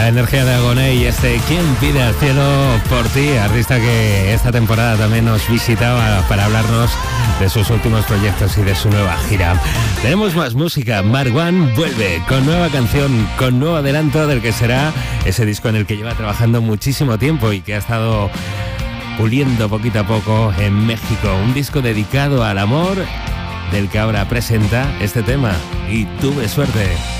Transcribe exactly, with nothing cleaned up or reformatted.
energía de Agoné y este ¿Quién pide al cielo por ti? Artista que esta temporada también nos visitaba para hablarnos de sus últimos proyectos y de su nueva gira. Tenemos más música. Marwan vuelve con nueva canción, con nuevo adelanto del que será ese disco en el que lleva trabajando muchísimo tiempo y que ha estado puliendo poquito a poco en México. Un disco dedicado al amor, del que ahora presenta este tema, Y tuve suerte.